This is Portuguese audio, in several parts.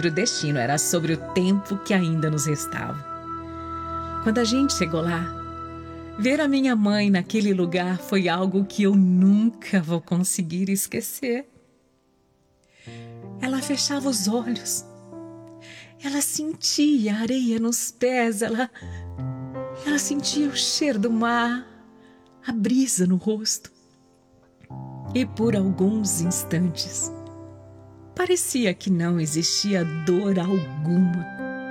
sobre o destino, era sobre o tempo que ainda nos restava. Quando a gente chegou lá, ver a minha mãe naquele lugar foi algo que eu nunca vou conseguir esquecer. Ela fechava os olhos, ela sentia a areia nos pés, ela sentia o cheiro do mar, a brisa no rosto. E por alguns instantes, parecia que não existia dor alguma.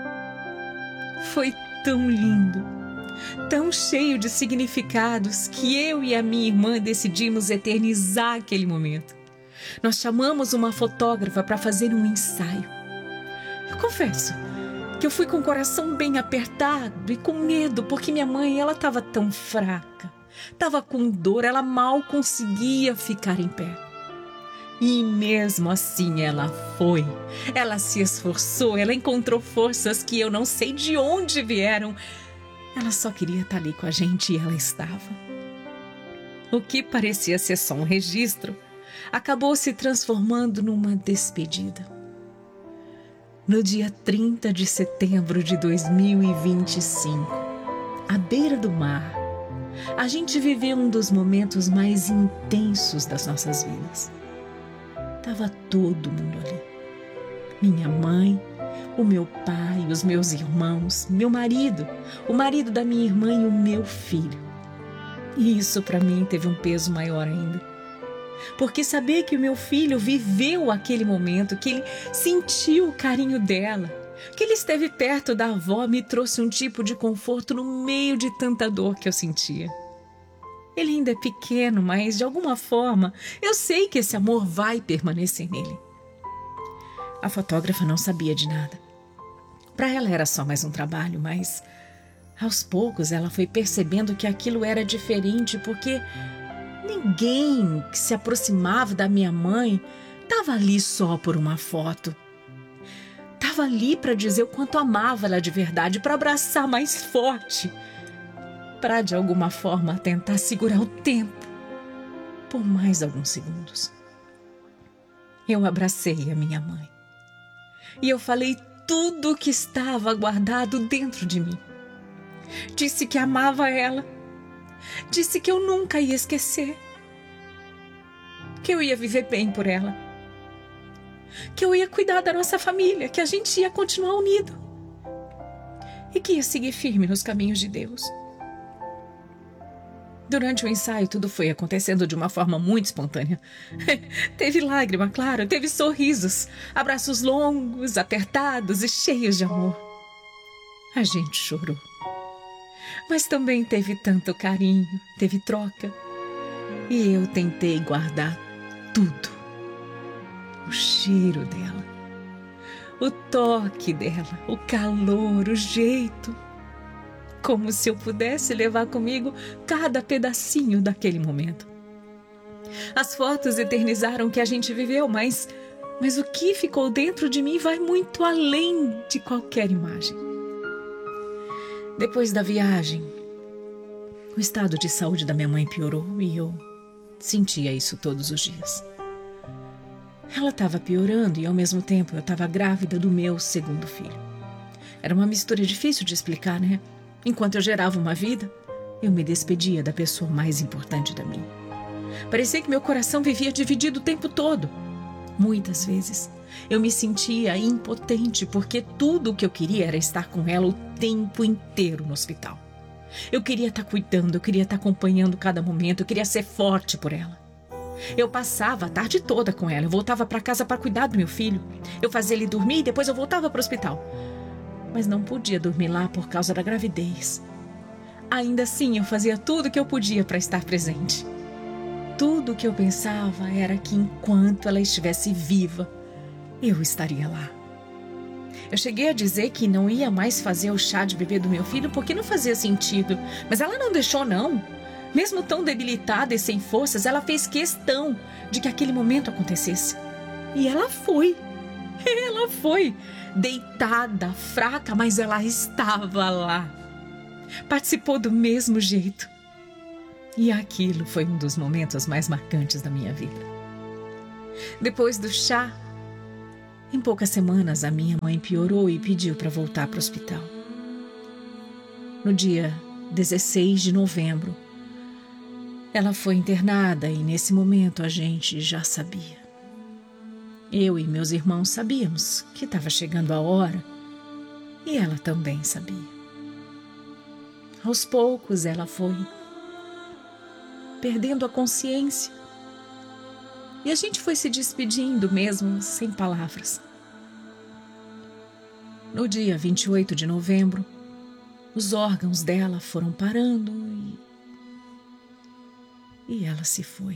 Foi tão lindo, tão cheio de significados, que eu e a minha irmã decidimos eternizar aquele momento. Nós chamamos uma fotógrafa para fazer um ensaio. Eu confesso que eu fui com o coração bem apertado e com medo, porque minha mãe, ela estava tão fraca, estava com dor, ela mal conseguia ficar em pé. E mesmo assim ela foi, ela se esforçou, ela encontrou forças que eu não sei de onde vieram. Ela só queria estar ali com a gente e ela estava. O que parecia ser só um registro acabou se transformando numa despedida. No dia 30 de setembro de 2025, à beira do mar, a gente viveu um dos momentos mais intensos das nossas vidas. Tava todo mundo ali. Minha mãe, o meu pai, os meus irmãos, meu marido, o marido da minha irmã e o meu filho. E isso para mim teve um peso maior ainda. Porque saber que o meu filho viveu aquele momento, que ele sentiu o carinho dela, que ele esteve perto da avó, me trouxe um tipo de conforto no meio de tanta dor que eu sentia. Ele ainda é pequeno, mas de alguma forma eu sei que esse amor vai permanecer nele. A fotógrafa não sabia de nada. Para ela era só mais um trabalho, mas aos poucos ela foi percebendo que aquilo era diferente, porque ninguém que se aproximava da minha mãe estava ali só por uma foto. Estava ali para dizer o quanto amava ela de verdade, para abraçar mais forte, para de alguma forma tentar segurar o tempo por mais alguns segundos. Eu abracei a minha mãe e eu falei tudo o que estava guardado dentro de mim. Disse que amava ela, disse que eu nunca ia esquecer, que eu ia viver bem por ela, que eu ia cuidar da nossa família, que a gente ia continuar unido e que ia seguir firme nos caminhos de Deus. Durante o ensaio, tudo foi acontecendo de uma forma muito espontânea. Teve lágrima, claro, teve sorrisos, abraços longos, apertados e cheios de amor. A gente chorou. Mas também teve tanto carinho, teve troca. E eu tentei guardar tudo. O cheiro dela, o toque dela, o calor, o jeito. Como se eu pudesse levar comigo cada pedacinho daquele momento. As fotos eternizaram o que a gente viveu, mas o que ficou dentro de mim vai muito além de qualquer imagem. Depois da viagem, o estado de saúde da minha mãe piorou e eu sentia isso todos os dias. Ela estava piorando e ao mesmo tempo eu estava grávida do meu segundo filho. Era uma mistura difícil de explicar, né? Enquanto eu gerava uma vida, eu me despedia da pessoa mais importante da minha. Parecia que meu coração vivia dividido o tempo todo. Muitas vezes eu me sentia impotente porque tudo o que eu queria era estar com ela o tempo inteiro no hospital. Eu queria estar cuidando, eu queria estar acompanhando cada momento, eu queria ser forte por ela. Eu passava a tarde toda com ela, eu voltava para casa para cuidar do meu filho. Eu fazia ele dormir e depois eu voltava para o hospital. Mas não podia dormir lá por causa da gravidez. Ainda assim, eu fazia tudo o que eu podia para estar presente. Tudo o que eu pensava era que enquanto ela estivesse viva, eu estaria lá. Eu cheguei a dizer que não ia mais fazer o chá de bebê do meu filho porque não fazia sentido, mas ela não deixou, não. Mesmo tão debilitada e sem forças, ela fez questão de que aquele momento acontecesse. E ela foi. Ela foi. Deitada, fraca, mas ela estava lá. Participou do mesmo jeito. E aquilo foi um dos momentos mais marcantes da minha vida. Depois do chá, Em poucas semanas, a minha mãe piorou e pediu para voltar para o hospital. No dia 16 de novembro, ela foi internada e nesse momento a gente já sabia. Eu e meus irmãos sabíamos que estava chegando a hora e ela também sabia. Aos poucos ela foi perdendo a consciência e a gente foi se despedindo mesmo sem palavras. No dia 28 de novembro, os órgãos dela foram parando e ela se foi.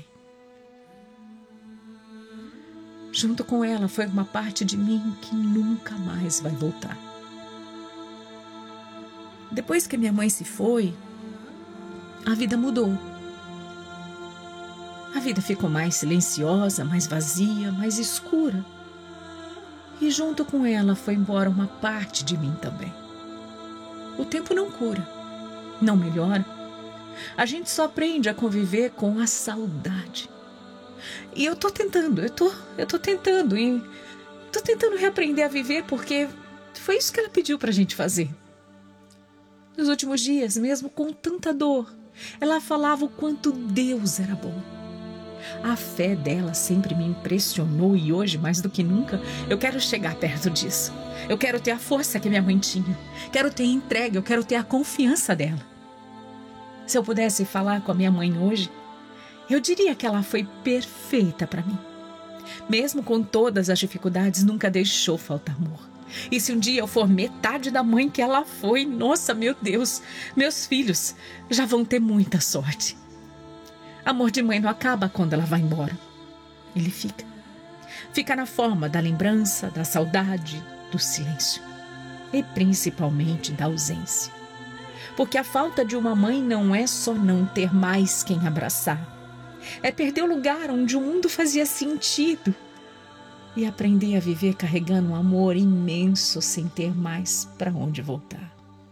Junto com ela foi uma parte de mim que nunca mais vai voltar. Depois que minha mãe se foi, a vida mudou. A vida ficou mais silenciosa, mais vazia, mais escura. E junto com ela foi embora uma parte de mim também. O tempo não cura, não melhora. A gente só aprende a conviver com a saudade. E eu tô tentando reaprender a viver porque foi isso que ela pediu pra gente fazer. Nos últimos dias, mesmo com tanta dor, ela falava o quanto Deus era bom. A fé dela sempre me impressionou e hoje, mais do que nunca, eu quero chegar perto disso. Eu quero ter a força que minha mãe tinha. Quero ter entrega, eu quero ter a confiança dela. Se eu pudesse falar com a minha mãe hoje, eu diria que ela foi perfeita para mim. Mesmo com todas as dificuldades, nunca deixou faltar amor. E se um dia eu for metade da mãe que ela foi, nossa, meu Deus, meus filhos já vão ter muita sorte. Amor de mãe não acaba quando ela vai embora. Ele fica. Fica na forma da lembrança, da saudade, do silêncio. E principalmente da ausência. Porque a falta de uma mãe não é só não ter mais quem abraçar. É perder o lugar onde o mundo fazia sentido. E aprender a viver carregando um amor imenso sem ter mais para onde voltar.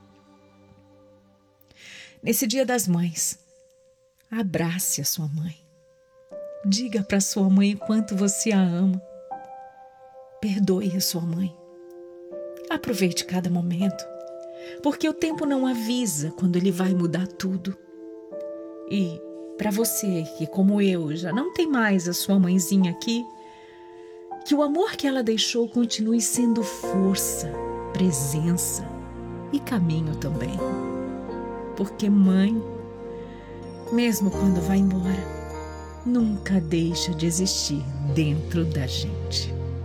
Nesse Dia das Mães, abrace a sua mãe. Diga para sua mãe o quanto você a ama. Perdoe a sua mãe. Aproveite cada momento, porque o tempo não avisa quando ele vai mudar tudo. E para você que, como eu, já não tem mais a sua mãezinha aqui, que o amor que ela deixou continue sendo força, presença e caminho também. Porque mãe, mesmo quando vai embora, nunca deixa de existir dentro da gente.